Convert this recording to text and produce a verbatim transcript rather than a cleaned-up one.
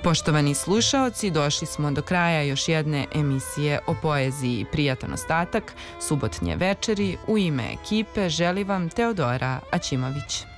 Poštovani slušaoci, došli smo do kraja još jedne emisije o poeziji. Prijatan ostatak subotnje večeri. U ime ekipe želi vam Teodora Aćimović.